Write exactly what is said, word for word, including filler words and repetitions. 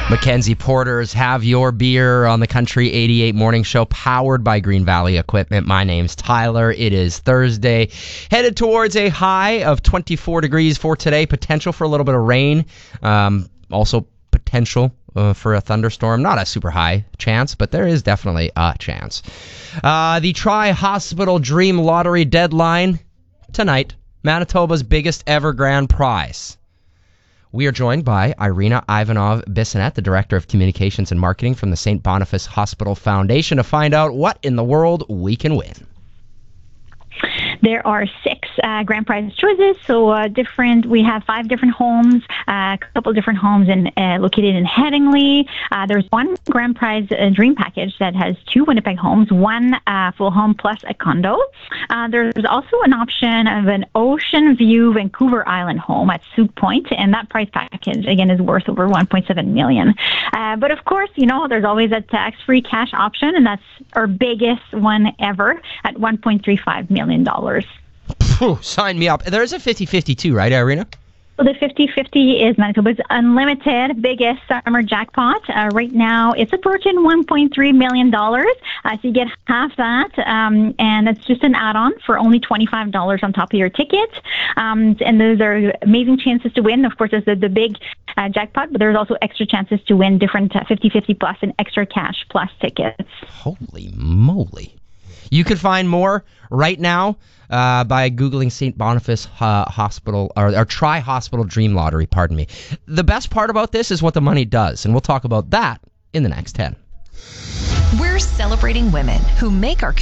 Mackenzie Porter's Have Your Beer on the Country eighty-eight Morning Show, powered by Green Valley Equipment. My name's Tyler. It is Thursday, headed towards a high of twenty-four degrees for today. Potential for a little bit of rain. Um, also potential uh, for a thunderstorm. Not a super high chance, but there is definitely a chance. Uh, the Tri Hospital Dream Lottery deadline tonight. Manitoba's biggest ever grand prize. We are joined by Irina Ivanov-Bissonnette, the Director of Communications and Marketing from the Saint Boniface Hospital Foundation, to find out what in the world we can win. There are six uh, grand prize choices, so uh, different. We have five different homes, uh, a couple different homes in, uh, located in Headingley. Uh, there's one grand prize uh, dream package that has two Winnipeg homes, one uh, full home plus a condo. Uh, there's also an option of an Ocean View Vancouver Island home at Souk Point, and that prize package again is worth over one point seven million dollars. Uh, but of course, you know, there's always a tax-free cash option, and that's our biggest one ever at one point three five million dollars. Whew, sign me up. There's a fifty-fifty too, right, Irina? So the fifty-fifty is Manitoba's unlimited biggest summer jackpot. Uh, right now, it's approaching one point three million dollars. Uh, so you get half that, um, and it's just an add-on for only twenty-five dollars on top of your ticket. Um, and those are amazing chances to win. Of course, there's the, the big uh, jackpot, but there's also extra chances to win different uh, fifty-fifty plus and extra cash plus tickets. Holy moly. You can find more right now uh, by Googling Saint Boniface uh, Hospital, or, or Tri Hospital Dream Lottery, pardon me. The best part about this is what the money does, and we'll talk about that in the next ten. We're celebrating women who make our